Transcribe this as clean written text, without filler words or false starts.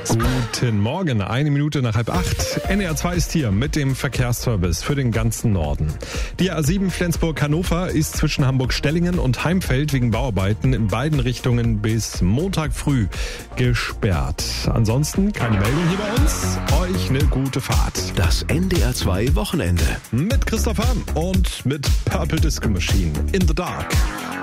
Guten Morgen, 7:01. NDR2 ist hier mit dem Verkehrsservice für den ganzen Norden. Die A7 Flensburg-Hannover ist zwischen Hamburg-Stellingen und Heimfeld wegen Bauarbeiten in beiden Richtungen bis Montag früh gesperrt. Ansonsten keine Meldung hier bei uns. Euch eine gute Fahrt. Das NDR2 Wochenende. Mit Christopher und mit Purple Disco Machine in the Dark.